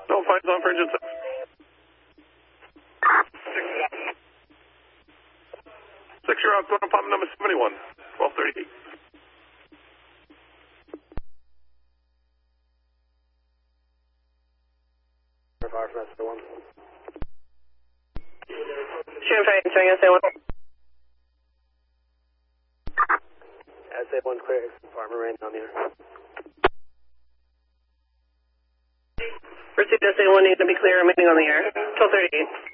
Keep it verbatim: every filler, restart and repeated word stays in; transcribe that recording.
No, flights on for engine six. Six, you're out, going to pump number seventy-one, twelve thirty-eight. Fire from S A one. Shooting fire entering S A one. S A one clear, Farmer Rain on the air. Pursuit S A one needs to be clear, remaining on the air. twelve thirty-eight.